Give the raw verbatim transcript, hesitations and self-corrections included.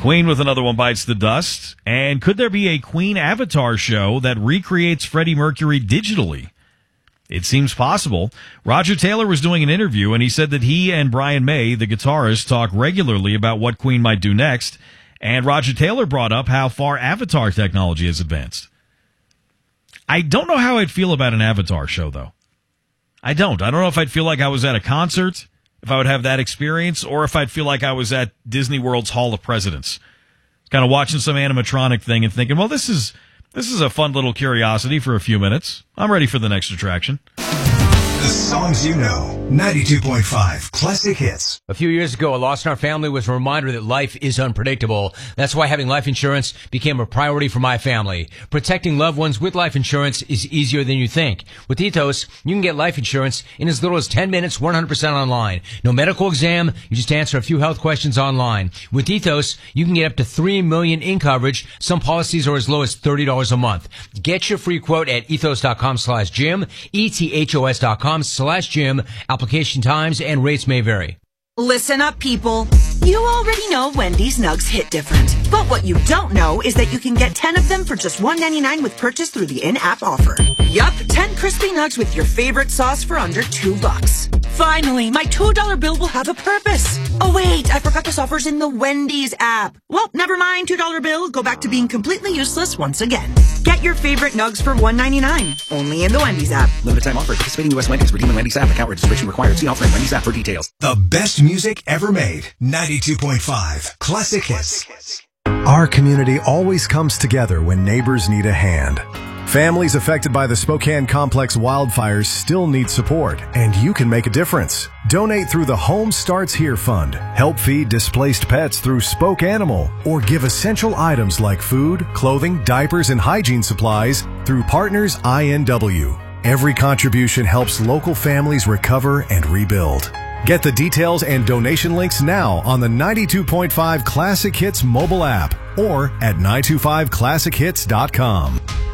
Queen with Another One Bites the Dust. And could there be a Queen Avatar show that recreates Freddie Mercury digitally? It seems possible. Roger Taylor was doing an interview, and he said that he and Brian May, the guitarist, talk regularly about what Queen might do next. And Roger Taylor brought up how far Avatar technology has advanced. I don't know how I'd feel about an Avatar show, though. I don't. I don't know if I'd feel like I was at a concert, if I would have that experience, or if I'd feel like I was at Disney World's Hall of Presidents. Kind of watching some animatronic thing and thinking, well, this is this is a fun little curiosity for a few minutes. I'm ready for the next attraction. The songs you know. ninety-two point five Classic Hits. A few years ago, a loss in our family was a reminder that life is unpredictable. That's why having life insurance became a priority for my family. Protecting loved ones with life insurance is easier than you think. With Ethos, you can get life insurance in as little as ten minutes, one hundred percent online. No medical exam, you just answer a few health questions online. With Ethos, you can get up to three million dollars in coverage. Some policies are as low as thirty dollars a month. Get your free quote at ethos.com slash Jim, E-T-H-O-S dot com slash Jim. Application times and rates may vary. Listen up, people. You already know Wendy's Nugs hit different. But what you don't know is that you can get ten of them for just one ninety-nine with purchase through the in-app offer. Yup, ten crispy nugs with your favorite sauce for under two bucks. Finally, my two dollar bill will have a purpose. Oh wait, I forgot this offer's in the Wendy's app. Well, never mind, two dollar bill. Go back to being completely useless once again. Get your favorite nugs for one ninety-nine. Only in the Wendy's app. Limited time offer. Participating U S Wendy's. Redeem in Wendy's app. Account registration required. See offer in Wendy's app for details. The best music ever made. ninety-two point five Classic Hits. Our community always comes together when neighbors need a hand. Families affected by the Spokane Complex wildfires still need support, and you can make a difference. Donate through the Home Starts Here Fund. Help feed displaced pets through Spoke Animal, or give essential items like food, clothing, diapers, and hygiene supplies through Partners I N W. Every contribution helps local families recover and rebuild. Get the details and donation links now on the ninety-two point five Classic Hits mobile app or at nine two five classic hits dot com.